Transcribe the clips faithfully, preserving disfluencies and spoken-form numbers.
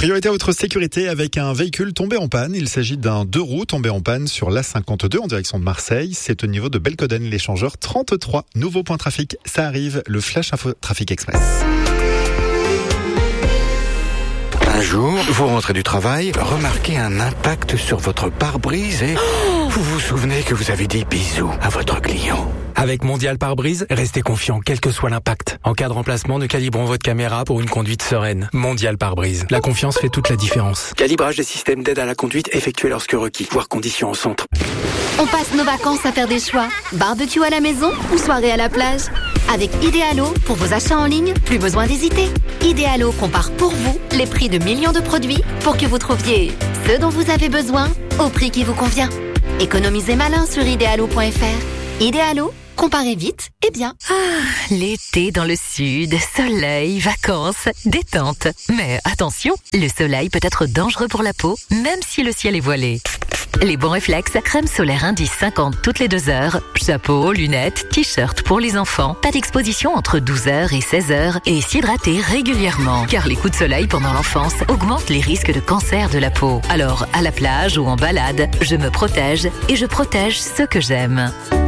Priorité à votre sécurité avec un véhicule tombé en panne. Il s'agit d'un deux roues tombé en panne sur l'A cinquante-deux en direction de Marseille. C'est au niveau de Belcoden, l'échangeur trente-trois. Nouveau point trafic, ça arrive, le Flash Info Trafic Express. Un jour, vous rentrez du travail, remarquez un impact sur votre pare-brise et oh vous vous souvenez que vous avez dit bisous à votre client. Avec Mondial Pare-Brise, restez confiant quel que soit l'impact. En cas de remplacement, nous calibrons votre caméra pour une conduite sereine. Mondial Pare-Brise. La confiance fait toute la différence. Calibrage des systèmes d'aide à la conduite effectué lorsque requis. Voir conditions au centre. On passe nos vacances à faire des choix. Barbecue à la maison ou soirée à la plage. Avec Idealo, pour vos achats en ligne, plus besoin d'hésiter. Idealo compare pour vous les prix de millions de produits pour que vous trouviez ce dont vous avez besoin au prix qui vous convient. Économisez malin sur idealo point f r. Idealo, comparez vite et bien. Ah, l'été dans le sud, soleil, vacances, détente. Mais attention, le soleil peut être dangereux pour la peau, même si le ciel est voilé. Les bons réflexes, crème solaire Indice cinquante toutes les deux heures, chapeau, lunettes, t-shirt pour les enfants, pas d'exposition entre douze heures et seize heures et s'hydrater régulièrement. Car les coups de soleil pendant l'enfance augmentent les risques de cancer de la peau. Alors, à la plage ou en balade, je me protège et je protège ceux que j'aime.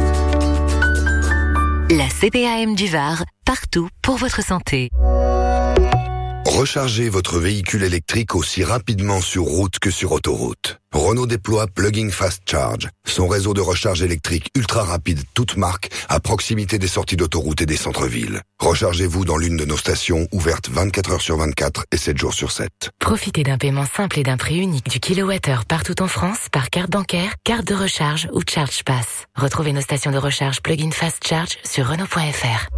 La C P A M du Var, partout pour votre santé. Rechargez votre véhicule électrique aussi rapidement sur route que sur autoroute. Renault déploie Plug-in Fast Charge, son réseau de recharge électrique ultra rapide toute marque à proximité des sorties d'autoroute et des centres-villes. Rechargez-vous dans l'une de nos stations ouvertes vingt-quatre heures sur vingt-quatre et sept jours sur sept. Profitez d'un paiement simple et d'un prix unique du kilowattheure partout en France par carte bancaire, carte de recharge ou Charge Pass. Retrouvez nos stations de recharge Plug-in Fast Charge sur Renault point f r.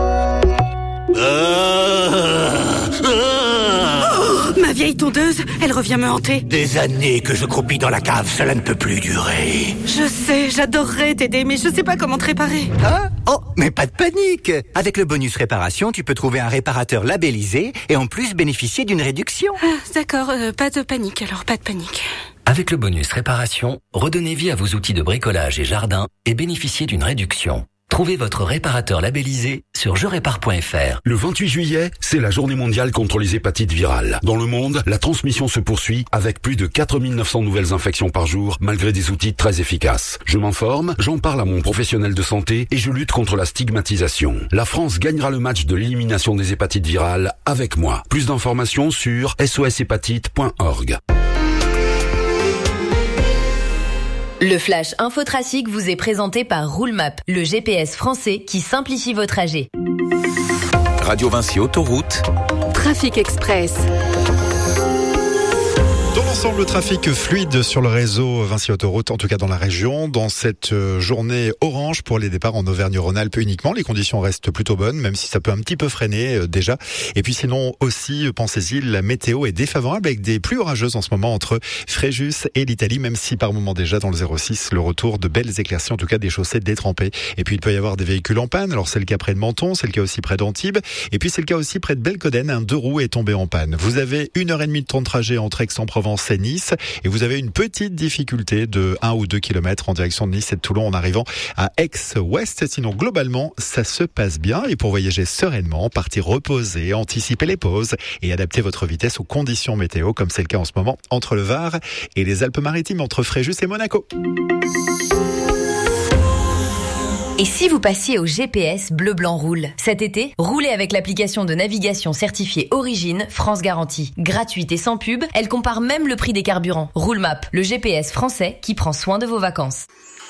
Oh, ma vieille tondeuse, elle revient me hanter. Des années que je croupis dans la cave, cela ne peut plus durer. Je sais, j'adorerais t'aider, mais je sais pas comment te réparer. Ah, oh, mais pas de panique. Avec le bonus réparation, tu peux trouver un réparateur labellisé et en plus bénéficier d'une réduction. Ah, d'accord, euh, pas de panique, alors pas de panique. Avec le bonus réparation, redonnez vie à vos outils de bricolage et jardin et bénéficiez d'une réduction. Trouvez votre réparateur labellisé sur je répare point f r. Le vingt-huit juillet, c'est la journée mondiale contre les hépatites virales. Dans le monde, la transmission se poursuit avec plus de quatre mille neuf cents nouvelles infections par jour, malgré des outils très efficaces. Je m'informe, j'en parle à mon professionnel de santé et je lutte contre la stigmatisation. La France gagnera le match de l'élimination des hépatites virales avec moi. Plus d'informations sur s o s hépatite point org. Le Flash Infotrafic vous est présenté par Roulemap, le G P S français qui simplifie vos trajets. Radio Vinci Autoroute. Trafic Express. Dans l'ensemble, le trafic fluide sur le réseau Vinci Autoroute, en tout cas dans la région. Dans cette journée orange pour les départs en Auvergne-Rhône-Alpes uniquement, les conditions restent plutôt bonnes, même si ça peut un petit peu freiner euh, déjà. Et puis sinon aussi, pensez-y, la météo est défavorable avec des pluies orageuses en ce moment entre Fréjus et l'Italie, même si par moment déjà dans le zéro six, le retour de belles éclaircies, en tout cas des chaussées détrempées. Et puis il peut y avoir des véhicules en panne. Alors c'est le cas près de Menton, c'est le cas aussi près d'Antibes. Et puis c'est le cas aussi près de Belcoden, un deux roues est tombé en panne. Vous avez une heure et demie de temps de trajet entre Aix-en-Provence et Nice et vous avez une petite difficulté de un ou deux kilomètres en direction de Nice et de Toulon en arrivant à Aix-Ouest. Sinon globalement ça se passe bien et pour voyager sereinement, partir reposer, anticiper les pauses et adapter votre vitesse aux conditions météo comme c'est le cas en ce moment entre le Var et les Alpes-Maritimes, entre Fréjus et Monaco. Et si vous passiez au G P S Bleu Blanc Roule? Cet été, roulez avec l'application de navigation certifiée Origine France Garantie. Gratuite et sans pub, elle compare même le prix des carburants. Roulemap, le G P S français qui prend soin de vos vacances.